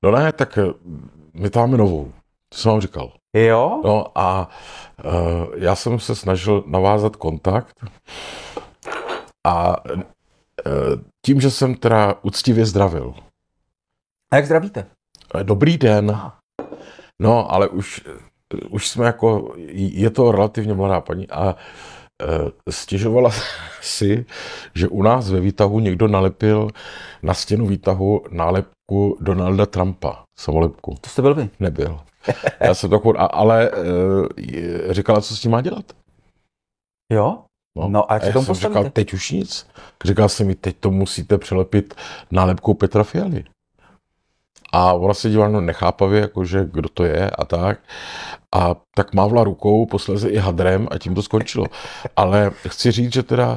No ne, tak my tam máme novou, to jsem vám říkal. Jo? No a já jsem se snažil navázat kontakt a tím, že jsem teda úctivě zdravil. A jak zdravíte? Dobrý den. No, ale už jsme jako, je to relativně mladá paní a stěžovala si, že u nás ve výtahu někdo nalepil na stěnu výtahu nálepku Donalda Trumpa, samolepku. To jste byl vy? Nebyl. Já jsem to ale říkala, co s tím má dělat. Jo? No a jak se tomu jsem postavíte? říkal, teď už nic. Říkal jsem mi, teď to musíte přelepit nálepkou Petra Fialy. A ona se dívala nechápavě, jakože kdo to je a tak. A tak mávla rukou, posléze i hadrem a tím to skončilo. Ale chci říct, že teda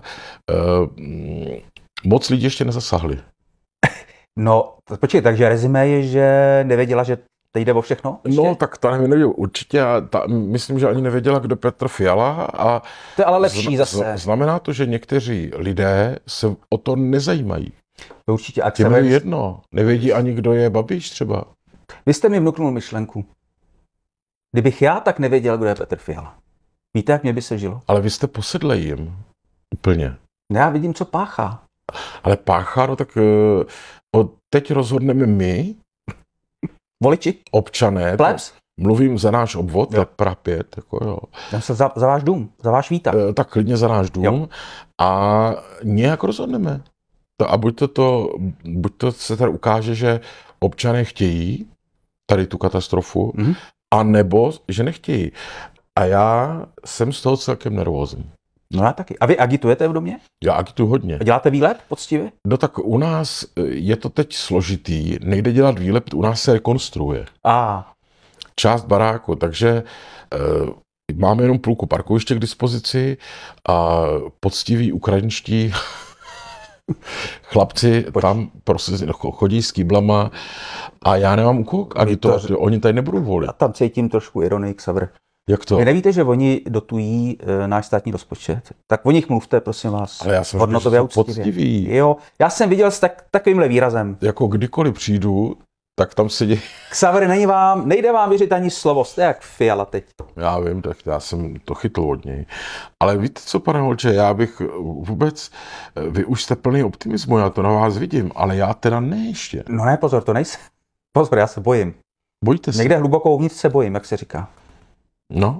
moc lidí ještě nezasáhli. No, počkej, takže rezimé je, že nevěděla, že teď jde o všechno? Ještě? No, tak ta nevěděla určitě. Myslím, že ani nevěděla, kdo Petr Fiala. A to je ale lepší zase. Znamená to, že někteří lidé se o to nezajímají. To určitě. A těm je jedno. Nevědí ani, kdo je Babiš třeba. Vy jste mi vnuknul myšlenku. Kdybych já tak nevěděl, kdo je Petr Fiala. Víte, jak mě by se žilo? Ale vy jste posedlej jim. Úplně. Já vidím, co páchá. Ale páchá, no tak teď rozhodneme my, voliči, občané, plebs. Mluvím za náš obvod, tak Praha 5, jako jo. Já se za váš dům, za váš výtah. Tak klidně za náš dům jo. A nějak rozhodneme. A buď to se tady ukáže, že občané chtějí tady tu katastrofu, a nebo že nechtějí. A já jsem z toho celkem nervózní. No já taky. A vy agitujete v domě? Já agituju hodně. A děláte výlet poctivě? No tak u nás je to teď složitý, nejde dělat výlet, u nás se rekonstruuje. Část baráku, takže máme jenom půlku parkoviště k dispozici a poctiví ukrajinští chlapci tam prostě chodí s kýblama a já nemám u koho agitovat, oni tady nebudou volit. Já tam cítím trošku ironii, Xaver. Jak to? Vy nevíte, že oni dotují náš státní rozpočet? Tak o nich mluvte, prosím vás. Ale já jsem hodnotově poctivý. Jo, já jsem viděl s takovýmhle výrazem. Jako kdykoliv přijdu, tak tam sedí. Xaver, nejde vám věřit ani slovo, jste jak Fiala teď. Já vím, tak já jsem to chytl od něj. Ale víte co, pane Holče, já bych vůbec, vy už jste plný optimismu, já to na vás vidím, ale já teda ne ještě. No ne, pozor, to nejsem. Pozor, já se bojím. Bojíte se? Někde hluboko uvnitř se bojím, jak se říká. No.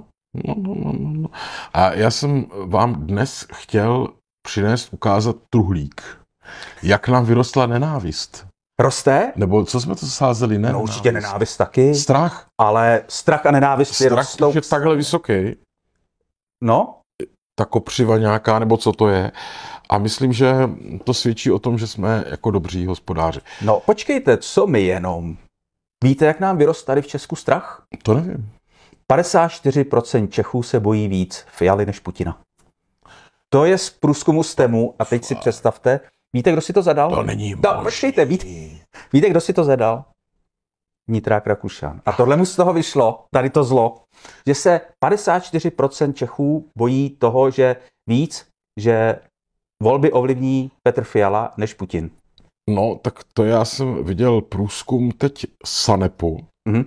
A já jsem vám dnes chtěl ukázat truhlík. Jak nám vyrostla nenávist. Roste? Nebo co jsme to sázeli? Ne, no určitě nenávist taky. Strach? Ale strach a nenávist je rostou. Strach je takhle vysoký. No? Ta kopřiva nějaká, nebo co to je. A myslím, že to svědčí o tom, že jsme jako dobří hospodáři. No počkejte, co my jenom? Víte, jak nám vyrost tady v Česku strach? To nevím. 54% Čechů se bojí víc Fialy než Putina. To je z průzkumu STEMu a teď si představte, víte, kdo si to zadal? To není možný. Počkejte, víte, kdo si to zadal? Vnitrák Rakušan. A tohle mu z toho vyšlo, tady to zlo, že se 54% Čechů bojí toho, že volby ovlivní Petr Fiala než Putin. No, tak to já jsem viděl průzkum teď SANEPu,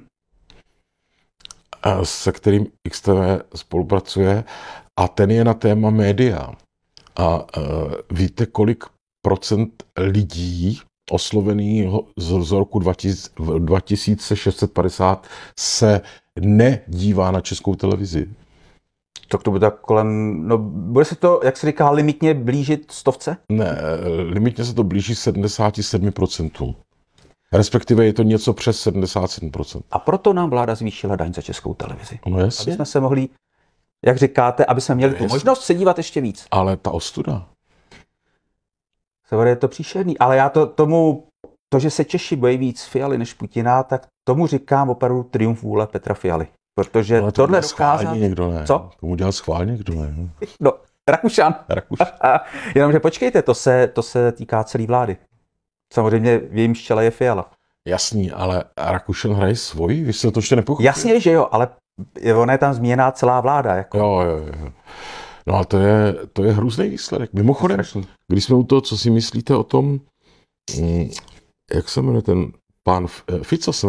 se kterým XTV spolupracuje a ten je na téma média. A víte, kolik procent lidí oslovených z roku 2650 se nedívá na Českou televizi? Tak to bude tak kolem, no bude se to, jak se říká, limitně blížit 100? Ne, limitně se to blíží 77%. Respektive je to něco přes 77%. A proto nám vláda zvýšila daň za Českou televizi. No jasně. Aby jsme se mohli, jak říkáte, aby jsme měli tu možnost se dívat ještě víc. Ale ta ostuda. Je to příšerný, ale já to, že se Češi bojí víc Fialy než Putina, tak tomu říkám opravdu triumf vůle Petra Fialy. Protože no, tohle dokázat... někdo ne. Co? Tomu dělal schválně někdo ne. No, Rakušan. Jenomže počkejte, to se týká celé vlády. Samozřejmě v jejím čele je Fiala. Jasný, ale Rakušan hraje svoji? Vy jste to ještě nepochopili? Jasně, že jo, ale ona je tam změněná celá vláda. Jako. Jo. No a to je hrůzný výsledek. Mimochodem, když jsme u toho, co si myslíte o tom, jak se jmenuje ten pán Fico,